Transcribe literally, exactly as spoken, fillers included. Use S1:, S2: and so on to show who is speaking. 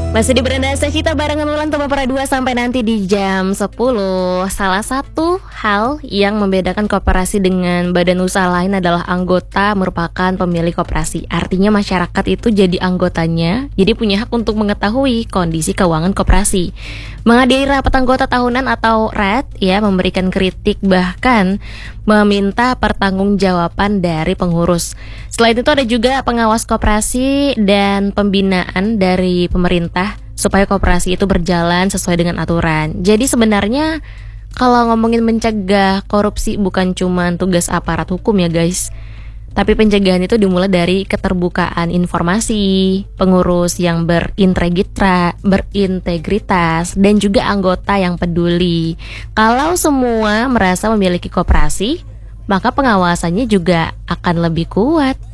S1: Masih di Beranda Kita barengan Wulan Tomapara dua sampai nanti di jam sepuluh. Salah satu hal yang membedakan koperasi dengan badan usaha lain adalah anggota merupakan pemilik koperasi. Artinya masyarakat itu jadi anggotanya, jadi punya hak untuk mengetahui kondisi keuangan koperasi. Menghadiri rapat anggota tahunan atau R A D, ya, memberikan kritik, bahkan meminta pertanggungjawaban dari pengurus. Selain itu ada juga pengawas koperasi dan pembinaan dari pemerintah supaya koperasi itu berjalan sesuai dengan aturan. Jadi sebenarnya kalau ngomongin mencegah korupsi bukan cuma tugas aparat hukum ya guys, tapi pencegahan itu dimulai dari keterbukaan informasi, pengurus yang berintegritas, berintegritas dan juga anggota yang peduli. Kalau semua merasa memiliki koperasi, maka pengawasannya juga akan lebih kuat.